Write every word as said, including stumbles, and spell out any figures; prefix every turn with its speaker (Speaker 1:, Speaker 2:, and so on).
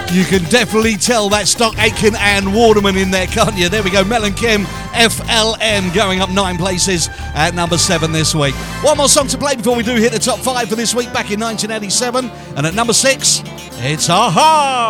Speaker 1: You can definitely tell that Stock Aitken and Waterman in there, can't you? There we go, Mel and Kim, F L M, going up nine places at number seven this week. One more song to play before we do hit the top five for this week, back in nineteen eighty-seven. And at number six, it's A-ha!